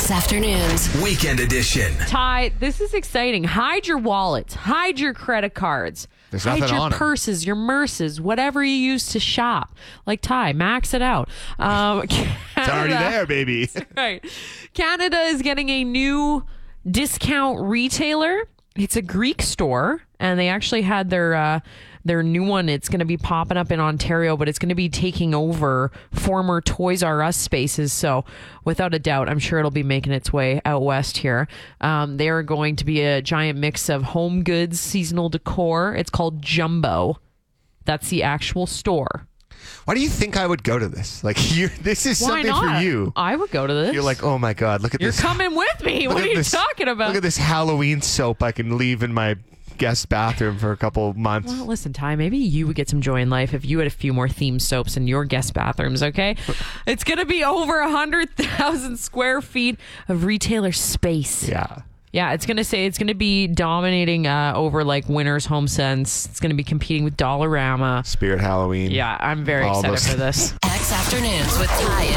X Afternoons. Weekend edition. Ty, this is exciting. Hide your wallets. Hide your credit cards. There's hide nothing your on 'em. purses, your merces, whatever you use to shop. Like Ty, max it out. It's already there, baby. Right. Canada is getting a new discount retailer. It's a Greek store, and they actually had their new one. It's going to be popping up in Ontario, but it's going to be taking over former Toys R Us spaces. So without a doubt, I'm sure it'll be making its way out west here. They are going to be a giant mix of home goods, seasonal decor. It's called Jumbo. That's the actual store. Why do you think I would go to this? Like, this is Why something not? for you. I would go to this. You're like, oh my God, look at You're this. coming with me. Look What at are you this- talking about? Look at this Halloween soap I can leave in my guest bathroom for a couple of months. Well, listen, Ty, maybe you would get some joy in life if you had a few more themed soaps in your guest bathrooms, okay? It's going to be over 100,000 square feet of retailer space. Yeah. Yeah, it's going to be dominating over like Winners, HomeSense. It's going to be competing with Dollarama. Spirit Halloween. Yeah, I'm very All excited those- for this. X Afternoons with Ty